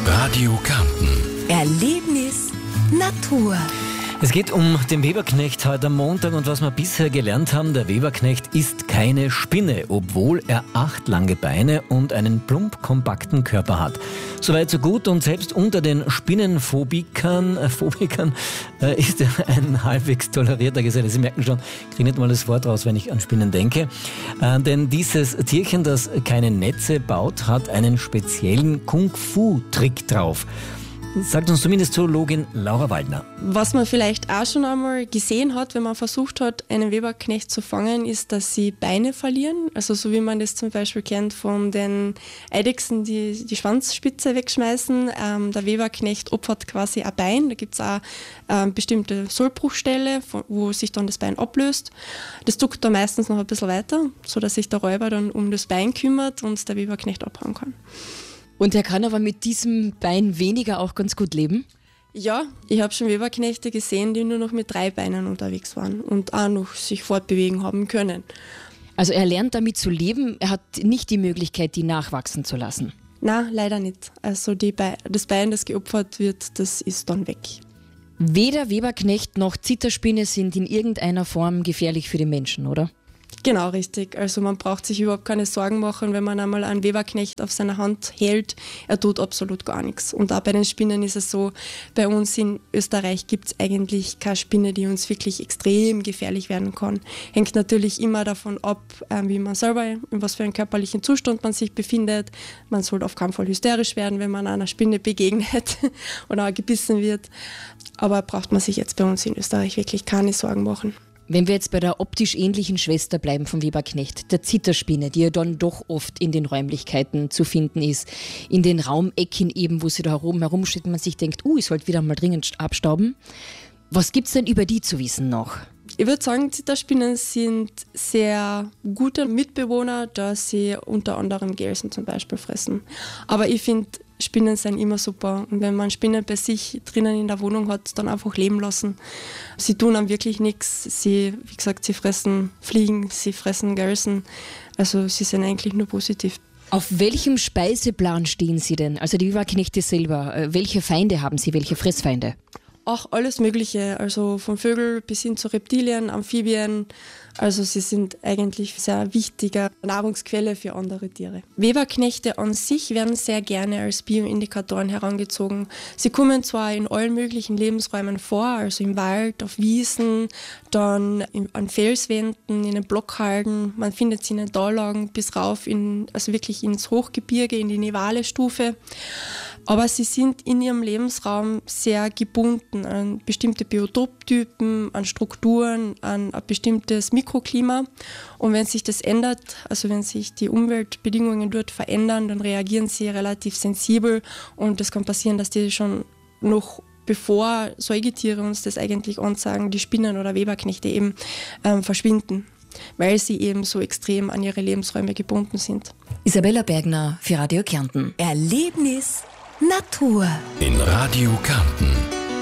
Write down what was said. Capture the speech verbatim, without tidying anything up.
Radio Kärnten. Erlebnis Natur. Es geht um den Weberknecht heute am Montag und was wir bisher gelernt haben, der Weberknecht ist keine Spinne, obwohl er acht lange Beine und einen plump kompakten Körper hat. Soweit so gut und selbst unter den Spinnenphobikern äh, Phobikern, äh, ist er ein halbwegs tolerierter Geselle. Sie merken schon, ich kriege nicht mal das Wort raus, wenn ich an Spinnen denke. Äh, denn dieses Tierchen, das keine Netze baut, hat einen speziellen Kung-Fu-Trick drauf. Sagt uns zumindest Zoologin Laura Waldner. Was man vielleicht auch schon einmal gesehen hat, wenn man versucht hat, einen Weberknecht zu fangen, ist, dass sie Beine verlieren. Also so wie man das zum Beispiel kennt von den Eidechsen, die die Schwanzspitze wegschmeißen. Ähm, der Weberknecht opfert quasi ein Bein. Da gibt es auch ähm, bestimmte Sollbruchstelle, wo sich dann das Bein ablöst. Das duckt dann meistens noch ein bisschen weiter, sodass sich der Räuber dann um das Bein kümmert und der Weberknecht abhauen kann. Und er kann aber mit diesem Bein weniger auch ganz gut leben? Ja, ich habe schon Weberknechte gesehen, die nur noch mit drei Beinen unterwegs waren und auch noch sich fortbewegen haben können. Also er lernt damit zu leben, er hat nicht die Möglichkeit, die nachwachsen zu lassen? Nein, leider nicht. Also die Be- das Bein, das geopfert wird, das ist dann weg. Weder Weberknecht noch Zitterspinne sind in irgendeiner Form gefährlich für den Menschen, oder? Genau, richtig. Also man braucht sich überhaupt keine Sorgen machen, wenn man einmal einen Weberknecht auf seiner Hand hält. Er tut absolut gar nichts. Und auch bei den Spinnen ist es so, bei uns in Österreich gibt es eigentlich keine Spinne, die uns wirklich extrem gefährlich werden kann. Hängt natürlich immer davon ab, wie man selber, in was für einem körperlichen Zustand man sich befindet. Man sollte auf keinen Fall hysterisch werden, wenn man einer Spinne begegnet oder gebissen wird. Aber braucht man sich jetzt bei uns in Österreich wirklich keine Sorgen machen. Wenn wir jetzt bei der optisch ähnlichen Schwester bleiben vom Weberknecht, der Zitterspinne, die ja dann doch oft in den Räumlichkeiten zu finden ist, in den Raumecken eben, wo sie da herum herumsteht und man sich denkt, uh, ich sollte wieder mal dringend abstauben. Was gibt's denn über die zu wissen noch? Ich würde sagen, Zitterspinnen sind sehr gute Mitbewohner, da sie unter anderem Gelsen zum Beispiel fressen. Aber ich finde, Spinnen sind immer super. Und wenn man Spinnen bei sich drinnen in der Wohnung hat, dann einfach leben lassen. Sie tun einem wirklich nichts. Sie, wie gesagt, sie fressen Fliegen, sie fressen Gelsen. Also sie sind eigentlich nur positiv. Auf welchem Speiseplan stehen Sie denn? Also die Weberknechte selber. Welche Feinde haben Sie? Welche Fressfeinde? Auch alles Mögliche, also von Vögeln bis hin zu Reptilien, Amphibien. Also sie sind eigentlich sehr wichtige Nahrungsquelle für andere Tiere. Weberknechte an sich werden sehr gerne als Bioindikatoren herangezogen. Sie kommen zwar in allen möglichen Lebensräumen vor, also im Wald, auf Wiesen, dann in, an Felswänden, in den Blockhalden. Man findet sie in den Tallagen bis rauf, in, also wirklich ins Hochgebirge, in die Nivale-Stufe. Aber sie sind in ihrem Lebensraum sehr gebunden an bestimmte Biotoptypen, an Strukturen, an ein bestimmtes Mikroklima. Und wenn sich das ändert, also wenn sich die Umweltbedingungen dort verändern, dann reagieren sie relativ sensibel. Und es kann passieren, dass die schon noch bevor Säugetiere uns das eigentlich ansagen, die Spinnen oder Weberknechte eben ähm, verschwinden, weil sie eben so extrem an ihre Lebensräume gebunden sind. Isabella Bergner für Radio Kärnten. Erlebnis Natur. In Radio Kärnten.